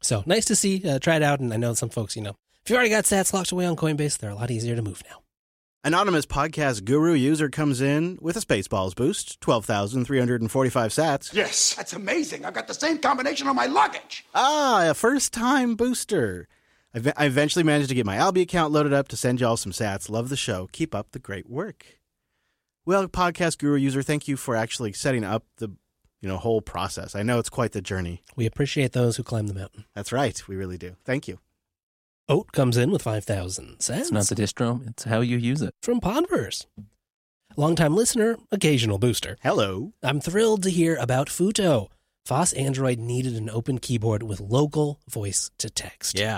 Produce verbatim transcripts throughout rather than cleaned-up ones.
So nice to see, uh, try it out. And I know some folks, you know, if you've already got sats locked away on Coinbase, they're a lot easier to move now. Anonymous podcast guru user comes in with a Spaceballs boost, twelve thousand three hundred forty-five sats. Yes, that's amazing. I've got the same combination on my luggage. Ah, a first-time booster. I, v- I eventually managed to get my Albi account loaded up to send y'all some sats. Love the show. Keep up the great work. Well, podcast guru user, thank you for actually setting up the you know whole process. I know it's quite the journey. We appreciate those who climb the mountain. That's right. We really do. Thank you. Oat comes in with five thousand sats. It's not the distro, it's how you use it. From Podverse. Longtime listener, occasional booster. Hello. I'm thrilled to hear about Futo. F O S Android needed an open keyboard with local voice to text. Yeah.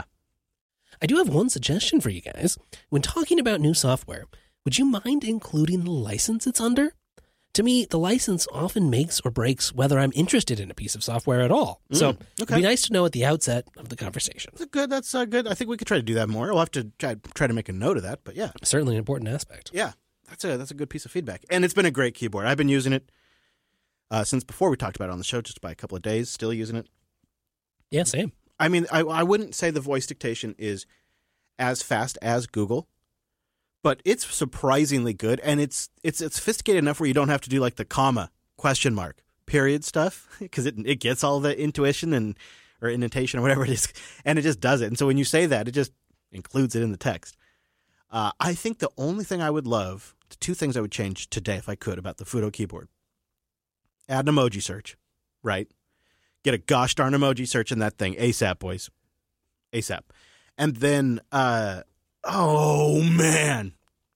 I do have one suggestion for you guys. When talking about new software, would you mind including the license it's under? To me, the license often makes or breaks whether I'm interested in a piece of software at all. Mm, so okay. it'd be nice to know at the outset of the conversation. That's good. That's uh, good. I think we could try to do that more. We'll have to try, try to make a note of that, but yeah. Certainly an important aspect. Yeah, that's a that's a good piece of feedback. And it's been a great keyboard. I've been using it uh, since before we talked about it on the show, just by a couple of days, still using it. Yeah, same. I mean, I, I wouldn't say the voice dictation is as fast as Google, but it's surprisingly good, and it's it's it's sophisticated enough where you don't have to do like the comma, question mark, period stuff, because it it gets all the intuition and or indentation or whatever it is, and it just does it. And so when you say that, it just includes it in the text. Uh, I think the only thing I would love, the two things I would change today if I could about the Futo keyboard, add an emoji search, right? Get a gosh darn emoji search in that thing ASAP, boys, ASAP, and then. Uh, Oh, man.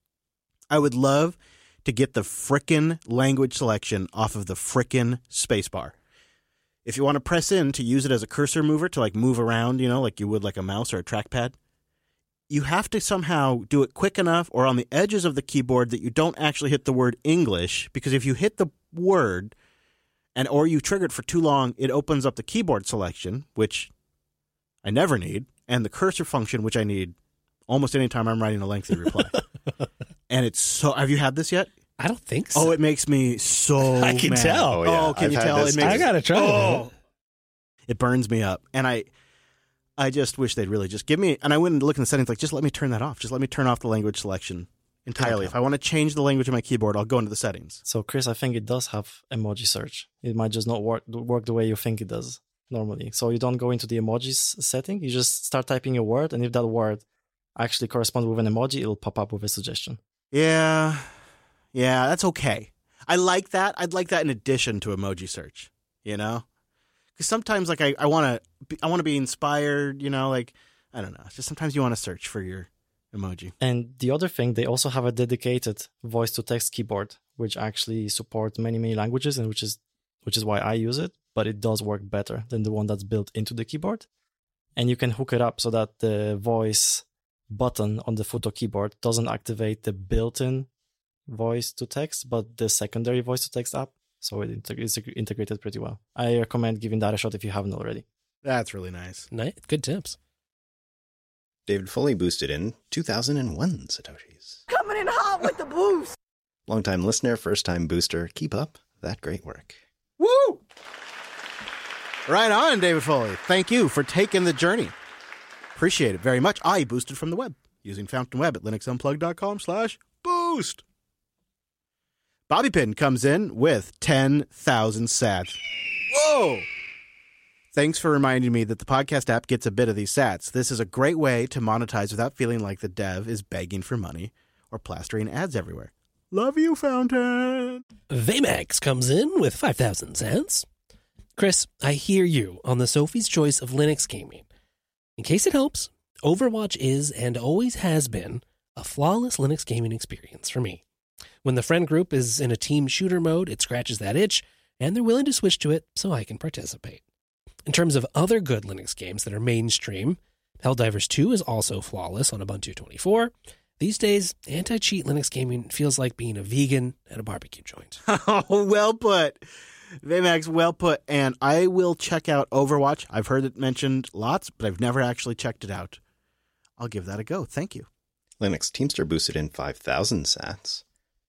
I would love to get the frickin' language selection off of the frickin' spacebar. If you want to press in to use it as a cursor mover to like move around, you know, like you would like a mouse or a trackpad, you have to somehow do it quick enough or on the edges of the keyboard that you don't actually hit the word English, because if you hit the word and or you trigger it for too long, it opens up the keyboard selection, which I never need, and the cursor function, which I need almost any time I'm writing a lengthy reply. And it's so... Have you had this yet? I don't think so. Oh, it makes me so I can mad. tell. Oh, yeah. Oh, can I've you had tell? this It makes, I gotta try oh, it. It burns me up. And I I just wish they'd really just give me... And I went and looked in the settings, like, just let me turn that off. Just let me turn off the language selection entirely. Okay. If I want to change the language of my keyboard, I'll go into the settings. So, Chris, I think it does have emoji search. It might just not work work the way you think it does normally. So you don't go into the emojis setting. You just start typing a word, and if that word actually corresponds with an emoji, it'll pop up with a suggestion. Yeah. Yeah, that's okay. I like that. I'd like that in addition to emoji search, you know? Because sometimes, like, I, I want to I want to be inspired, you know? Like, I don't know. It's just sometimes you want to search for your emoji. And the other thing, they also have a dedicated voice-to-text keyboard, which actually supports many, many languages, and which is which is why I use it. But it does work better than the one that's built into the keyboard. And you can hook it up so that the voice button on the Futo keyboard doesn't activate the built-in voice to text, but the secondary voice to text app. So it integ- it's integrated pretty well. I recommend giving that a shot if you haven't already. That's really nice. Nice. Good tips. David Foley boosted in two thousand one Satoshis. Coming in hot with the boost. Longtime listener, first-time booster. Keep up that great work. Woo! Right on, David Foley. Thank you for taking the journey. Appreciate it very much. I boosted from the web using Fountain Web at linuxunplugged.com slash boost. Bobby Pin comes in with ten thousand sats. Whoa! Thanks for reminding me that the podcast app gets a bit of these sats. This is a great way to monetize without feeling like the dev is begging for money or plastering ads everywhere. Love you, Fountain. Vmax comes in with five thousand cents. Chris, I hear you on the Sophie's Choice of Linux gaming. In case it helps, Overwatch is and always has been a flawless Linux gaming experience for me. When the friend group is in a team shooter mode, it scratches that itch, and they're willing to switch to it so I can participate. In terms of other good Linux games that are mainstream, Helldivers two is also flawless on Ubuntu twenty-four. These days, anti-cheat Linux gaming feels like being a vegan at a barbecue joint. Oh, well put. Vmax, well put. And I will check out Overwatch. I've heard it mentioned lots, but I've never actually checked it out. I'll give that a go. Thank you. Linux Teamster boosted in five thousand sats.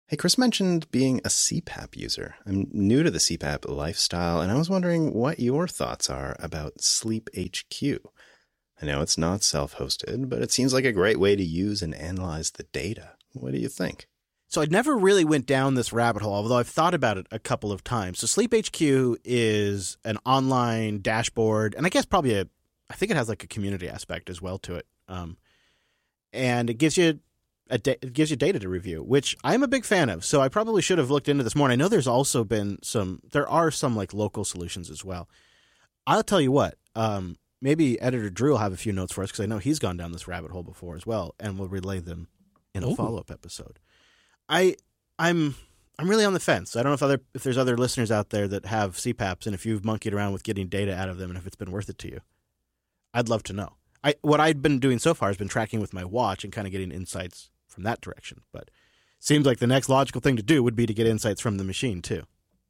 Hey, Chris mentioned being a C PAP user. I'm new to the C PAP lifestyle, and I was wondering what your thoughts are about Sleep H Q. I know it's not self-hosted, but it seems like a great way to use and analyze the data. What do you think? So I never really went down this rabbit hole, although I've thought about it a couple of times. So Sleep H Q is an online dashboard, and I guess probably a, I think it has like a community aspect as well to it. Um, and it gives you a da- it gives you data to review, which I'm a big fan of. So I probably should have looked into this more. And I know there's also been some, there are some like local solutions as well. I'll tell you what, um, maybe Editor Drew will have a few notes for us because I know he's gone down this rabbit hole before as well, and we'll relay them in a Ooh. follow-up episode. I, I'm, I'm really on the fence. I don't know if other if there's other listeners out there that have C PAPs, and if you've monkeyed around with getting data out of them, and if it's been worth it to you. I'd love to know. I what I've been doing so far has been tracking with my watch and kind of getting insights from that direction. But seems like the next logical thing to do would be to get insights from the machine too.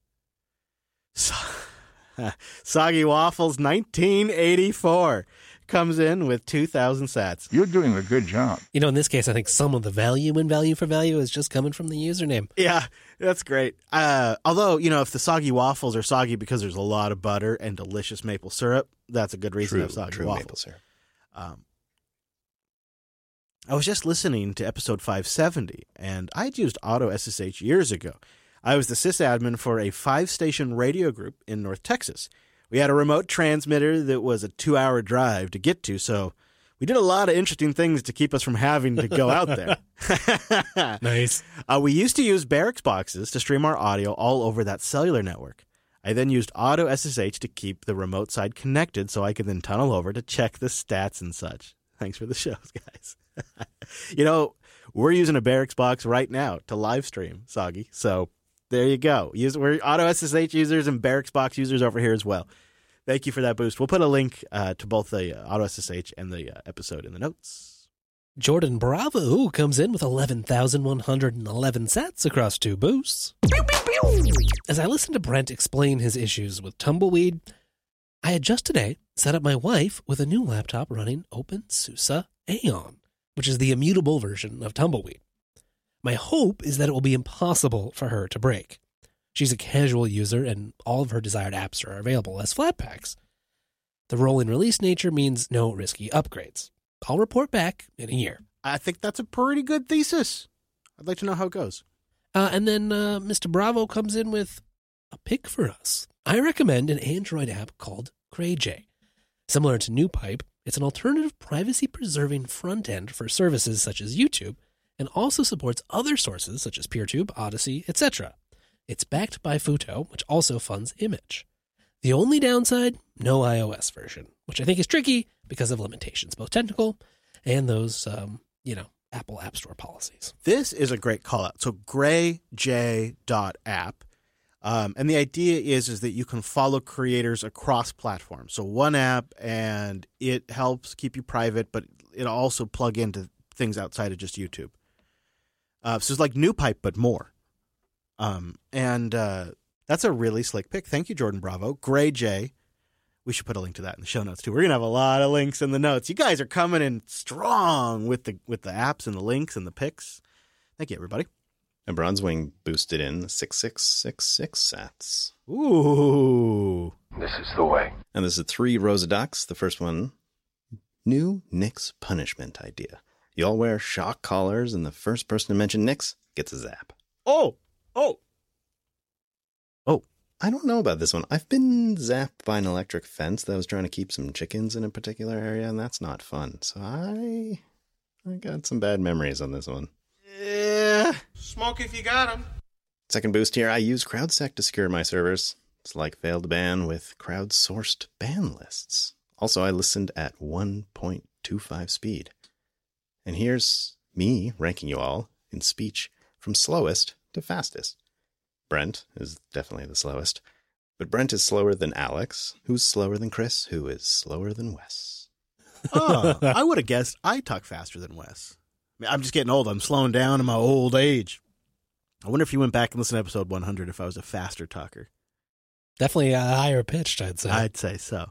So, Soggy Waffles, nineteen eighty-four. Comes in with two thousand sats. You're doing a good job. You know, in this case, I think some of the value in value for value is just coming from the username. Yeah, that's great. Uh, although, you know, if the soggy waffles are soggy because there's a lot of butter and delicious maple syrup, that's a good reason True, to have soggy true waffles. maple syrup. Um, I was just listening to episode five seventy, and I'd used Auto S S H years ago. I was the sysadmin for a five-station radio group in North Texas. We had a remote transmitter that was a two-hour drive to get to, so we did a lot of interesting things to keep us from having to go out there. Nice. Uh, we used to use Barracks boxes to stream our audio all over that cellular network. I then used Auto S S H to keep the remote side connected so I could then tunnel over to check the stats and such. Thanks for the shows, guys. You know, we're using a Barracks box right now to live stream, Soggy. So there you go. Use, we're Auto S S H users and Barracks box users over here as well. Thank you for that boost. We'll put a link uh, to both the uh, Auto S S H and the uh, episode in the notes. Jordan Bravo comes in with eleven thousand one hundred eleven sats across two boosts. As I listened to Brent explain his issues with Tumbleweed, I had just today set up my wife with a new laptop running OpenSUSE Aeon, which is the immutable version of Tumbleweed. My hope is that it will be impossible for her to break. She's a casual user, and all of her desired apps are available as Flatpaks. The rolling release nature means no risky upgrades. I'll report back in a year. I think that's a pretty good thesis. I'd like to know how it goes. Uh, and then uh, Mister Bravo comes in with a pick for us. I recommend an Android app called CrayJ. Similar to NewPipe, it's an alternative privacy-preserving front end for services such as YouTube, and also supports other sources such as PeerTube, Odyssey, et cetera. It's backed by Futo, which also funds Image. The only downside, no iOS version, which I think is tricky because of limitations, both technical and those, um, you know, Apple App Store policies. This is a great call out. So grayj dot app. Um, and the idea is, is that you can follow creators across platforms. So one app, and it helps keep you private, but it'll also plug into things outside of just YouTube. Uh, so it's like NewPipe, but more. Um, and uh, that's a really slick pick. Thank you, Jordan Bravo. GrayJ. We should put a link to that in the show notes, too. We're going to have a lot of links in the notes. You guys are coming in strong with the with the apps and the links and the picks. Thank you, everybody. And Bronzewing boosted in six six six six sats. Ooh. This is the way. And this is three rows of ducks. The first one, new Nix punishment idea. You all wear shock collars, and the first person to mention Nix gets a zap. Oh. Oh. Oh. I don't know about this one. I've been zapped by an electric fence that was trying to keep some chickens in a particular area, and that's not fun. So I, I got some bad memories on this one. Yeah. Smoke if you got 'em. Second boost here, I use CrowdSec to secure my servers. It's like failed ban with crowdsourced ban lists. Also, I listened at one point two five speed. And here's me ranking you all in speech from slowest to fastest. Brent is definitely the slowest, but Brent is slower than Alex, who's slower than Chris, who is slower than Wes. Oh, I would have guessed I talk faster than Wes. I mean, I'm just getting old. I'm slowing down in my old age. I wonder if you went back and listened to episode one hundred if I was a faster talker. Definitely uh, higher pitched, I'd say. I'd say so.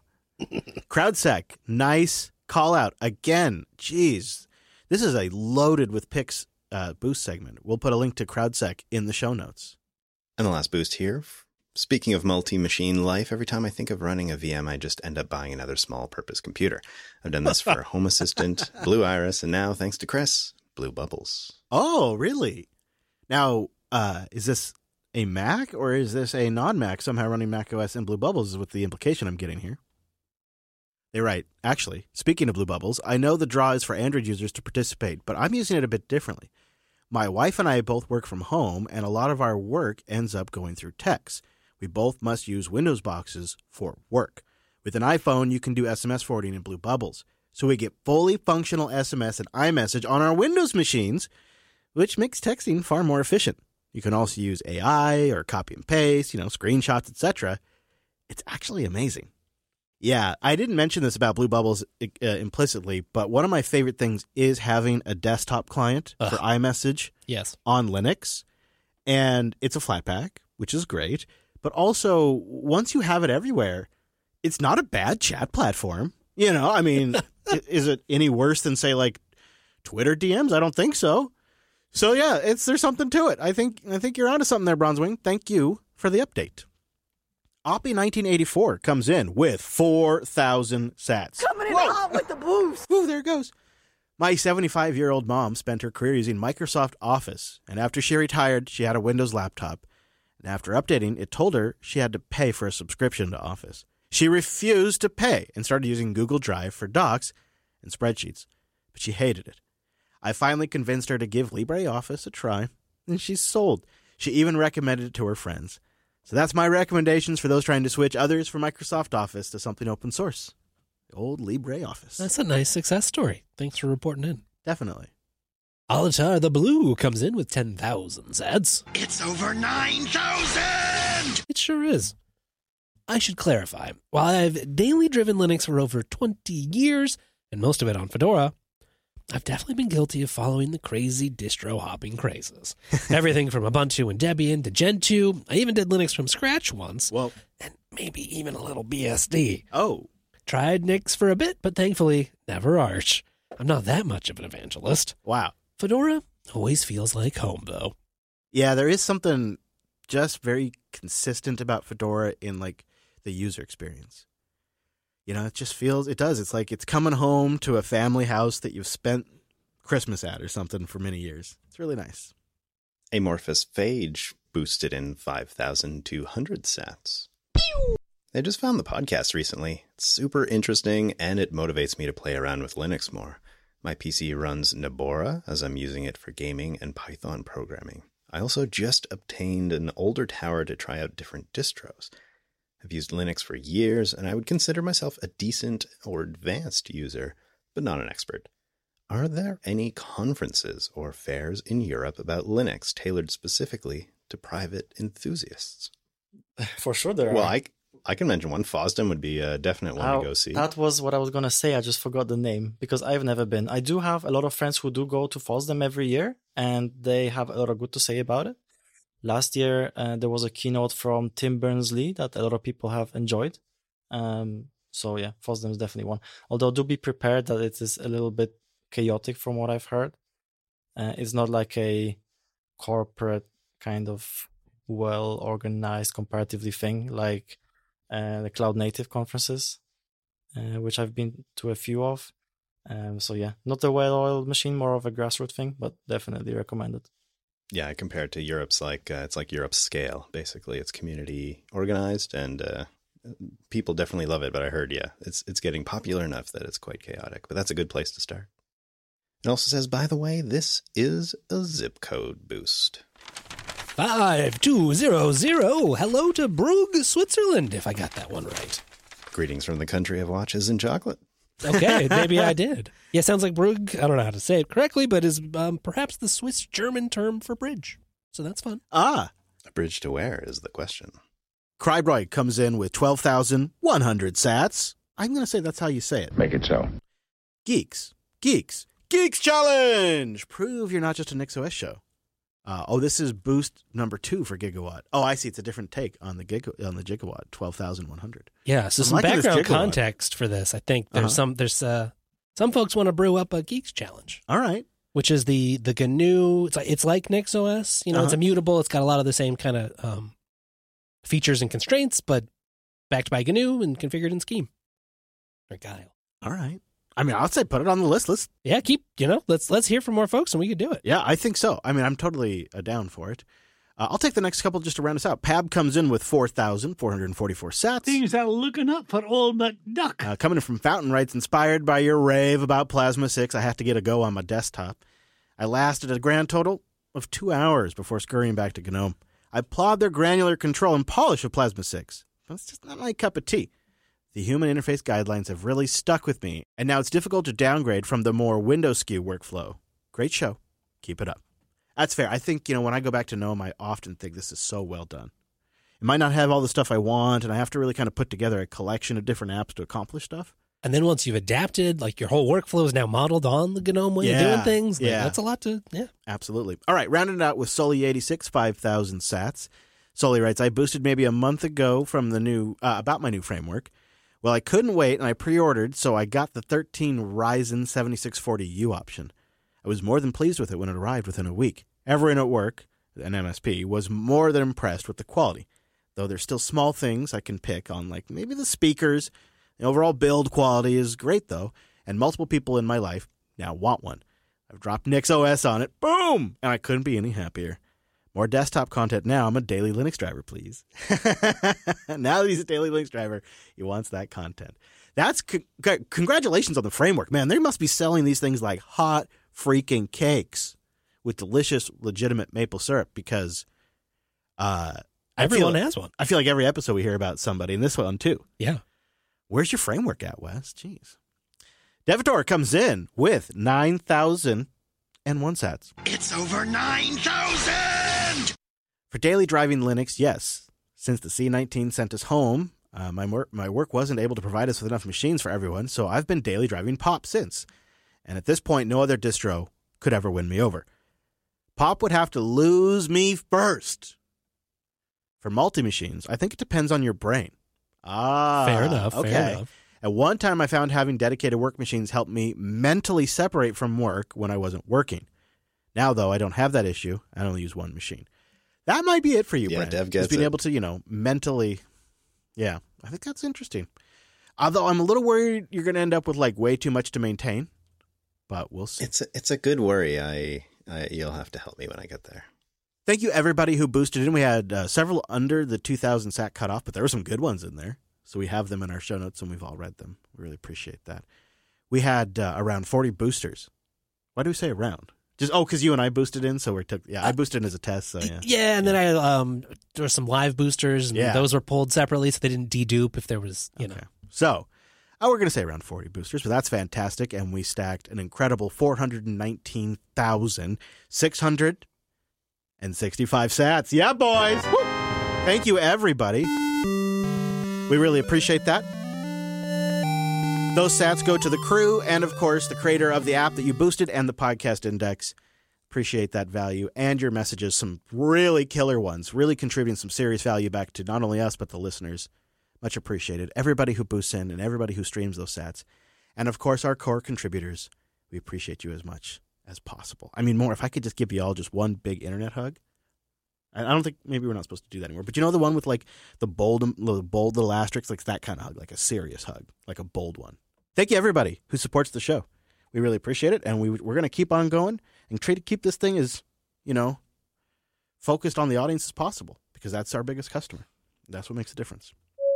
CrowdSec, nice call out. Again, geez, this is a loaded with picks uh, boost segment. We'll put a link to CrowdSec in the show notes. And the last boost here. Speaking of multi-machine life, every time I think of running a V M, I just end up buying another small-purpose computer. I've done this for Home Assistant, Blue Iris, and now, thanks to Chris, Blue Bubbles. Oh, really? Now, uh, is this a Mac or is this a non-Mac somehow running macOS and Blue Bubbles is what the implication I'm getting here. They're right. Actually, speaking of Blue Bubbles, I know the draw is for Android users to participate, but I'm using it a bit differently. My wife and I both work from home, and a lot of our work ends up going through text. We both must use Windows boxes for work. With an iPhone, you can do S M S forwarding in Blue Bubbles. So we get fully functional S M S and iMessage on our Windows machines, which makes texting far more efficient. You can also use A I or copy and paste, you know, screenshots, et cetera. It's actually amazing. Yeah, I didn't mention this about Blue Bubbles uh, implicitly, but one of my favorite things is having a desktop client Ugh. for iMessage yes. on Linux. And it's a Flatpak, which is great. But also, once you have it everywhere, it's not a bad chat platform. You know, I mean, is it any worse than, say, like Twitter D Ms? I don't think so. So, yeah, it's there's something to it. I think I think you're onto something there, Bronzewing. Thank you for the update. Oppie nineteen eighty-four comes in with four thousand sats. Coming in Whoa. hot with the boost. Woo, there it goes. My seventy-five-year-old mom spent her career using Microsoft Office, and after she retired, she had a Windows laptop. And after updating, it told her she had to pay for a subscription to Office. She refused to pay and started using Google Drive for docs and spreadsheets, but she hated it. I finally convinced her to give LibreOffice a try, and she's sold. She even recommended it to her friends. So that's my recommendations for those trying to switch others from Microsoft Office to something open source. The old LibreOffice. That's a nice success story. Thanks for reporting in. Definitely. Alatar the Blue comes in with ten thousand sats. It's over nine thousand! It sure is. I should clarify. While I've daily driven Linux for over twenty years, and most of it on Fedora, I've definitely been guilty of following the crazy distro hopping crazes. Everything from Ubuntu and Debian to Gentoo. I even did Linux from scratch once. Well, and maybe even a little B S D. Oh. Tried Nix for a bit, but thankfully, never Arch. I'm not that much of an evangelist. Wow. Fedora always feels like home, though. Yeah, there is something just very consistent about Fedora in, like, the user experience. You know, it just feels, it does. It's like it's coming home to a family house that you've spent Christmas at or something for many years. It's really nice. Amorphous Phage boosted in five thousand two hundred sats. I just found the podcast recently. It's super interesting, and it motivates me to play around with Linux more. My P C runs Nabora, as I'm using it for gaming and Python programming. I also just obtained an older tower to try out different distros. I've used Linux for years, and I would consider myself a decent or advanced user, but not an expert. Are there any conferences or fairs in Europe about Linux tailored specifically to private enthusiasts? For sure there well, are. Well, I, I can mention one. FOSDEM would be a definite one oh, to go see. That was what I was going to say. I just forgot the name because I've never been. I do have a lot of friends who do go to FOSDEM every year, and they have a lot of good to say about it. Last year, uh, there was a keynote from Tim Berners-Lee that a lot of people have enjoyed. Um, so yeah, FOSDEM is definitely one. Although do be prepared that it is a little bit chaotic from what I've heard. Uh, it's not like a corporate kind of well-organized comparatively thing like uh, the cloud native conferences, uh, which I've been to a few of. Um, so yeah, not a well-oiled machine, more of a grassroots thing, but definitely recommended. Yeah, compared to Europe's like, uh, it's like Europe's scale, basically. It's community organized and uh, people definitely love it. But I heard, yeah, it's it's getting popular enough that it's quite chaotic. But that's a good place to start. It also says, by the way, this is a zip code boost. five two zero zero. Hello to Brugg, Switzerland, if I got that one right. Greetings from the country of watches and chocolate. Okay, maybe I did. Yeah, sounds like Brugg, I don't know how to say it correctly, but is um, perhaps the Swiss-German term for bridge. So that's fun. Ah. A bridge to where is the question. Crybroid comes in with twelve thousand one hundred sats. I'm going to say that's how you say it. Make it so. Geeks. Geeks. Geeks Challenge! Prove you're not just a NixOS show. Uh, oh, this is boost number two for Gigawatt. Oh, I see. It's a different take on the giga, on the Gigawatt, twelve thousand one hundred. Yeah, so I'm some liking this background Gigawatt. context for this. I think there's Uh-huh. some there's uh, some folks want to brew up a Geeks Challenge. All right. which is the the G N U. It's like it's like NixOS. You know, Uh-huh. it's immutable. It's got a lot of the same kind of um, features and constraints, but backed by G N U and configured in Scheme or Guile. All right. I mean, I'll say put it on the list. Let's. Yeah, keep you know. Let's let's hear from more folks, and we could do it. Yeah, I think so. I mean, I'm totally uh, down for it. Uh, I'll take the next couple just to round us out. Pab comes in with four thousand four hundred forty-four sats. Things are looking up for old McDuck. Uh, coming in from Fountain writes, inspired by your rave about Plasma six, I have to get a go on my desktop. I lasted a grand total of two hours before scurrying back to GNOME. I applaud their granular control and polish of Plasma six. That's just not my cup of tea. The human interface guidelines have really stuck with me, and now it's difficult to downgrade from the more Windows skew workflow. Great show. Keep it up. That's fair. I think, you know, when I go back to GNOME, I often think this is so well done. It might not have all the stuff I want, and I have to really kind of put together a collection of different apps to accomplish stuff. And then once you've adapted, like your whole workflow is now modeled on the GNOME way Yeah, of doing things. Like, yeah. that's a lot to, yeah. Absolutely. All right, rounding it out with Sully eighty-six, five thousand sats. Sully writes, I boosted maybe a month ago from the new uh, about my new framework. Well, I couldn't wait, and I pre-ordered, so I got the thirteen Ryzen seventy-six forty U option. I was more than pleased with it when it arrived within a week. Everyone at work, an M S P, was more than impressed with the quality, though there's still small things I can pick on, like maybe the speakers. The overall build quality is great, though, and multiple people in my life now want one. I've dropped NixOS on it, boom, and I couldn't be any happier. More desktop content now. I'm a daily Linux driver, please. Now that he's a daily Linux driver, he wants that content. That's c- c- congratulations on the framework, man. They must be selling these things like hot freaking cakes with delicious, legitimate maple syrup because uh, I Everyone feel, has one. I feel like every episode we hear about somebody, and this one too. Yeah. Where's your framework at, Wes? Jeez. Devator comes in with nine thousand one sats. It's over nine thousand! For daily driving Linux, yes. Since the C nineteen sent us home, uh, my, work, my work wasn't able to provide us with enough machines for everyone, so I've been daily driving Pop since. And at this point, no other distro could ever win me over. Pop would have to lose me first. For multi-machines, I think it depends on your brain. Ah, Fair enough. Okay. Fair enough. At one time, I found having dedicated work machines helped me mentally separate from work when I wasn't working. Now, though, I don't have that issue. I only use one machine. That might be it for you, Yeah, Brent. Dev Just gets being it. able to, you know, mentally. Yeah, I think that's interesting. Although I'm a little worried you're going to end up with like way too much to maintain, but we'll see. It's a, it's a good worry. I, I you'll have to help me when I get there. Thank you, everybody who boosted in. We had uh, several under the two thousand sat cutoff, but there were some good ones in there. So we have them in our show notes, and we've all read them. We really appreciate that. We had uh, around forty boosters. Why do we say around? Just oh, because you and I boosted in, so we took. Yeah, I boosted in as a test. So yeah, Yeah, and then I um there were some live boosters, and Yeah. those were pulled separately, so they didn't dedupe if there was you know. Okay. So uh, we're going to say around forty boosters, but that's fantastic, and we stacked an incredible four hundred nineteen thousand six hundred sixty-five sats. Yeah, boys. Woo! Thank you, everybody. We really appreciate that. Those sats go to the crew and, of course, the creator of the app that you boosted and the podcast index. Appreciate that value and your messages, some really killer ones, really contributing some serious value back to not only us, but the listeners. Much appreciated. Everybody who boosts in and everybody who streams those sats. And, of course, our core contributors. We appreciate you as much as possible. I mean, more, if I could just give you all just one big internet hug. I don't think maybe we're not supposed to do that anymore. But you know the one with like the bold, the bold little asterisks, like that kind of hug, like a serious hug, like a bold one. Thank you, everybody who supports the show. We really appreciate it, and we we're going to keep on going and try to keep this thing as, you know, focused on the audience as possible because that's our biggest customer. That's what makes a difference.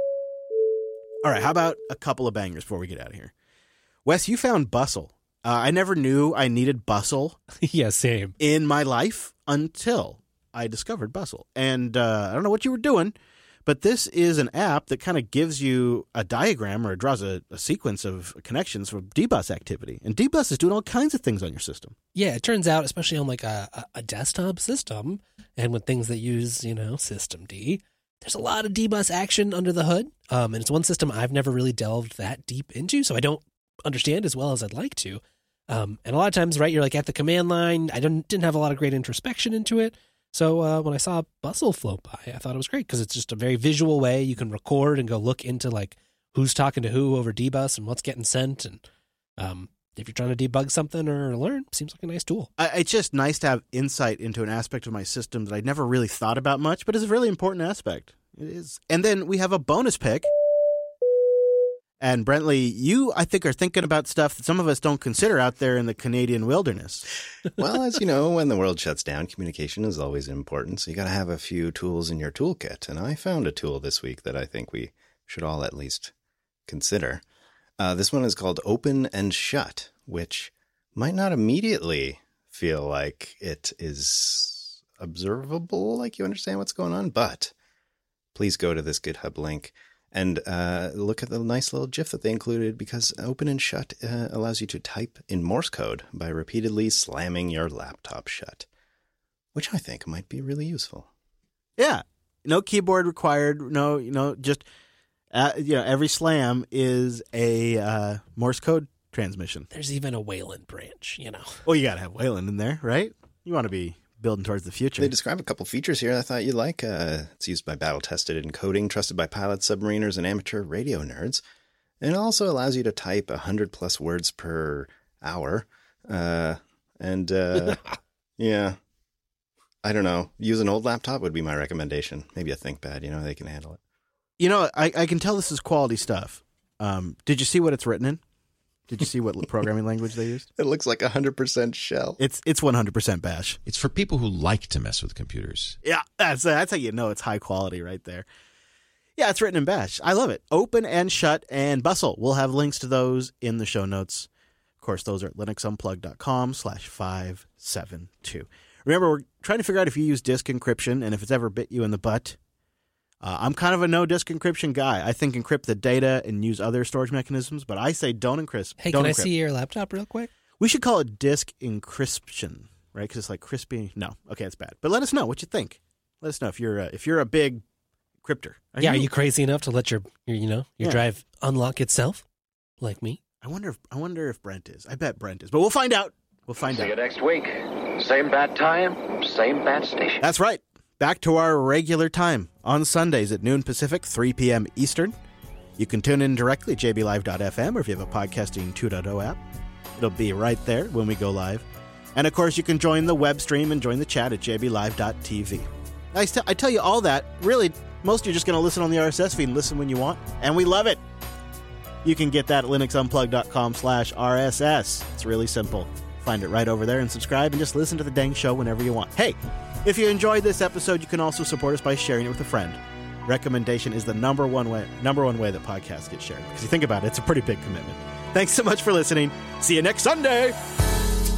All right, how about a couple of bangers before we get out of here? Wes, you found Bustle. Uh, I never knew I needed Bustle Yeah, same. in my life until I discovered Bustle. And uh, I don't know what you were doing, but this is an app that kind of gives you a diagram or draws a, a sequence of connections for D-Bus activity. And D-Bus is doing all kinds of things on your system. Yeah, it turns out, especially on like a, a- a desktop system and with things that use, you know, System D, there's a lot of D-Bus action under the hood. Um, and it's one system I've never really delved that deep into, so I don't understand as well as I'd like to. Um, and a lot of times, right, you're like at the command line. I didn't, didn't have a lot of great introspection into it. So uh, when I saw Bustle float by, I thought it was great because it's just a very visual way you can record and go look into like who's talking to who over D-Bus and what's getting sent. And um, if you're trying to debug something or learn, seems like a nice tool. I, it's just nice to have insight into an aspect of my system that I never really thought about much, but is a really important aspect. It is. And then we have a bonus pick. And Brentley, you, I think, are thinking about stuff that some of us don't consider out there in the Canadian wilderness. Well, as you know, when the world shuts down, communication is always important. So you got to have a few tools in your toolkit. And I found a tool this week that I think we should all at least consider. Uh, this one is called Open and Shut, which might not immediately feel like it is observable, like you understand what's going on. But please go to this GitHub link and uh, look at the nice little GIF that they included, because Open and Shut uh, allows you to type in Morse code by repeatedly slamming your laptop shut, which I think might be really useful. Yeah. No keyboard required. No, you know, just, uh, you know, every slam is a uh, Morse code transmission. There's even a Wayland branch, you know. Well, you got to have Wayland in there, right? You want to be building towards the future. They describe a couple features here I thought you'd like. Uh, it's used by battle-tested encoding, trusted by pilots, submariners, and amateur radio nerds. And it also allows you to type one hundred plus words per hour. Uh, and, uh, yeah, I don't know. Use an old laptop would be my recommendation. Maybe a ThinkPad, you know, they can handle it. You know, I, I can tell this is quality stuff. Um, did you see what it's written in? Did you see what programming language they used? It looks like one hundred percent shell. It's it's one hundred percent bash. It's for people who like to mess with computers. Yeah, that's that's how you know it's high quality right there. Yeah, it's written in bash. I love it. Open and Shut and Bustle. We'll have links to those in the show notes. Of course, those are at linuxunplug.com slash 572. Remember, we're trying to figure out if you use disk encryption and if it's ever bit you in the butt. Uh, I'm kind of a no disk encryption guy. I think encrypt the data and use other storage mechanisms, but I say don't encrypt. Hey, don't can I encrypt. see your laptop real quick? We should call it disk encryption, right? Because it's like crispy. No, okay, it's bad. But let us know what you think. Let us know if you're a, if you're a big encryptor. Are yeah, you? are you crazy enough to let your, your you know your Yeah. drive unlock itself, like me? I wonder if I wonder if Brent is. I bet Brent is, but we'll find out. We'll find See out. you next week. Same bad time, same bad station. That's right. Back to our regular time on Sundays at noon Pacific, three p.m. Eastern. You can tune in directly at j b live dot f m, or if you have a Podcasting two point oh app, it'll be right there when we go live. And, of course, you can join the web stream and join the chat at j b live dot t v. I, st- I tell you all that. Really, most of you are just going to listen on the R S S feed and listen when you want, and we love it. You can get that at linuxunplug.com slash RSS. It's really simple. Find it right over there and subscribe and just listen to the dang show whenever you want. Hey, if you enjoyed this episode, you can also support us by sharing it with a friend. Recommendation is the number one way, number one way that podcasts get shared. Because you think about it, it's a pretty big commitment. Thanks so much for listening. See you next Sunday.